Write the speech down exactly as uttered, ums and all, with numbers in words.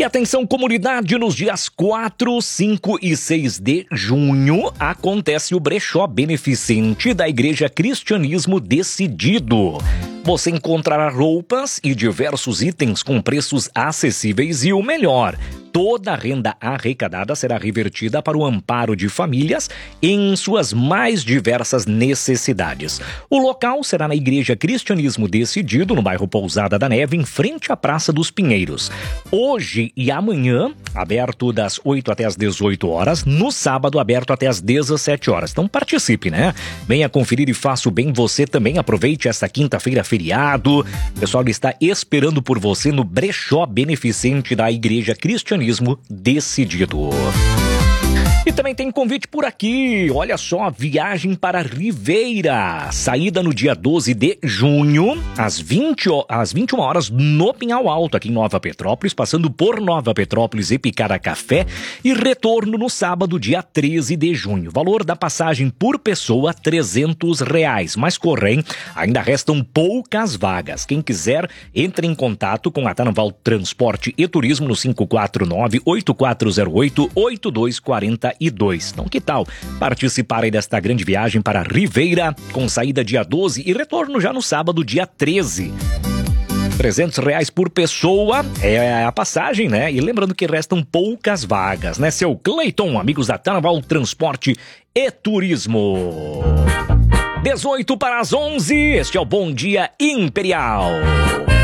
E atenção, comunidade, nos dias quatro, cinco e seis de junho acontece o brechó beneficente da Igreja Cristianismo Decidido. Você encontrará roupas e diversos itens com preços acessíveis e o melhor, toda a renda arrecadada será revertida para o amparo de famílias em suas mais diversas necessidades. O local será na Igreja Cristianismo Decidido, no bairro Pousada da Neve, em frente à Praça dos Pinheiros. Hoje e amanhã, aberto das oito até as dezoito horas, no sábado aberto até as dezessete horas. Então participe, né? Venha conferir e faça o bem você também. Aproveite esta quinta-feira feriado. O pessoal está esperando por você no brechó beneficente da Igreja Cristianismo Decidido. E também tem convite por aqui, olha só, viagem para Ribeira, saída no dia doze de junho, às, vinte, às vinte e uma horas, no Pinhal Alto, aqui em Nova Petrópolis, passando por Nova Petrópolis e Picaracafé, e retorno no sábado, dia treze de junho. Valor da passagem por pessoa, trezentos reais, mas correm, ainda restam poucas vagas. Quem quiser, entre em contato com a Tanaval Transporte e Turismo no cinco quatro nove, oito quatro zero oito, oito dois quatro dois. Então, que tal participar aí desta grande viagem para Ribeira, com saída dia doze e retorno já no sábado, dia treze. trezentos reais por pessoa é a passagem, né? E lembrando que restam poucas vagas, né? Seu Cleiton, amigos da Tanaval Transporte e Turismo. dezoito para as onze, este é o Bom Dia Imperial.